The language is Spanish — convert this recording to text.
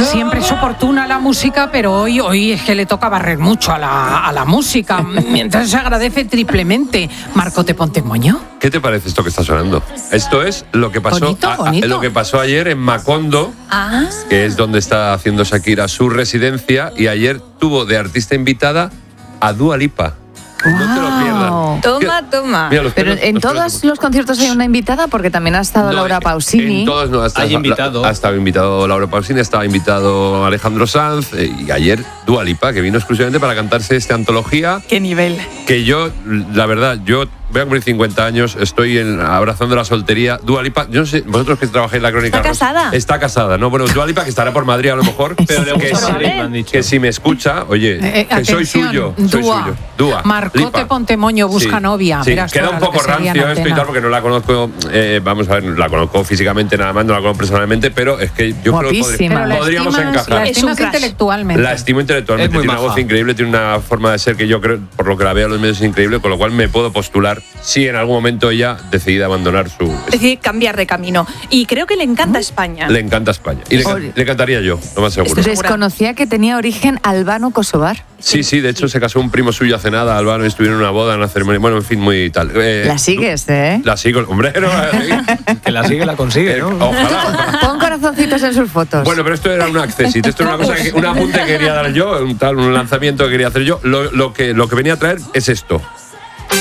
siempre es oportuna la música, pero hoy es que le toca barrer mucho a la música. Entonces se agradece triplemente. Marco, ¿te ponte moño? ¿Qué te parece esto que está sonando? Esto es lo que pasó, bonito. Lo que pasó ayer en Macondo, que es donde está haciendo Shakira su residencia, y ayer tuvo de artista invitada a Dua Lipa. Wow. No te lo pierdas. Toma. Mira, Pero en todos los conciertos hay una invitada, porque también ha estado Laura Pausini. En todos no, ha estado invitado Laura Pausini, estaba invitado Alejandro Sanz, y ayer Dua Lipa, que vino exclusivamente para cantarse esta antología. ¿Qué nivel? Que yo, la verdad, voy a cumplir 50 años, estoy abrazando la soltería. Dua Lipa, yo no sé, vosotros que trabajáis en la Crónica ¿Está casada? Está casada, ¿no? Bueno, Dua Lipa, que estará por Madrid a lo mejor, pero que si me escucha, oye, que soy suyo. Dua. Marco, Lipa. te ponte moño, busca novia. Sí, Verás queda tú un ahora poco lo que se veía en rancio esto y antena. tal, porque no la conozco, vamos a ver, la conozco físicamente nada más, no la conozco personalmente, pero es que yo Guapísima. creo que podríamos encajar. La estimas intelectualmente. La estimo intelectualmente, Es muy tiene una maja. voz increíble, tiene una forma de ser que yo creo, por lo que la veo en los medios, es increíble, con lo cual me puedo postular si en algún momento ella decide abandonar su... Decide cambiar de camino. Y creo que le encanta España. Le encanta España. Y le cantaría yo, lo más seguro. Desconocía que tenía origen albano-kosovar. Sí, de hecho se casó un primo suyo hace nada, Albano, y estuvieron en una boda, en una ceremonia, bueno, en fin, muy tal. La sigues, ¿eh? La sigo, hombre, no la sigo. Que la sigue, la consigue, ¿no? Ojalá. Pon corazoncitos en sus fotos. Bueno, pero esto era un accessit, esto era una cosa, un apunte que quería dar yo, un lanzamiento que quería hacer yo. Lo que venía a traer es esto.